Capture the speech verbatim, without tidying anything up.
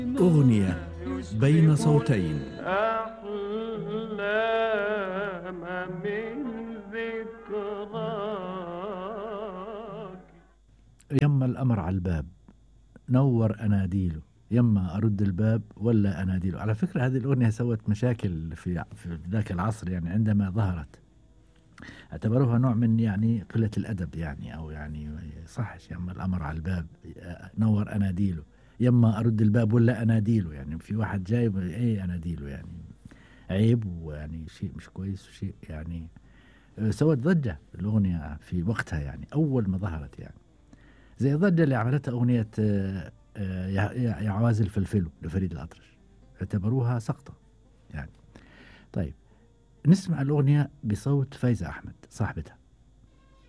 أغنية بين صوتين. أحلام من ذكراك. يما الأمر على الباب، نور أناديله، يما أرد الباب ولا أناديله. على فكرة هذه الأغنية سوت مشاكل في في ذاك العصر، يعني عندما ظهرت اعتبروها نوع من يعني قلة الأدب، يعني أو يعني صحش يما الأمر على الباب نور أناديله، يما أرد الباب ولا أناديله. يعني في واحد جايب إيه أناديله، يعني عيب، ويعني شيء مش كويس، وشيء يعني سوت ضجة الأغنية في وقتها، يعني أول ما ظهرت، يعني زي الضجة اللي عملتها أغنية آه، آه، يا يا- يا عوازل فلفلو لفريد الأطرش، اعتبروها سقطة يعني. طيب نسمع الأغنية بصوت فايزة أحمد صاحبتها.